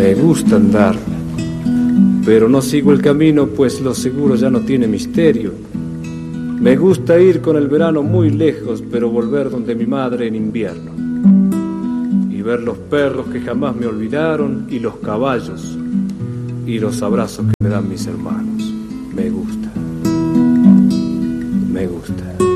Me gusta andar, pero no sigo el camino, pues lo seguro ya no tiene misterio. Me gusta ir con el verano muy lejos, pero volver donde mi madre en invierno. Y ver los perros que jamás me olvidaron, y los caballos, y los abrazos que me dan mis hermanos. Me gusta. Me gusta.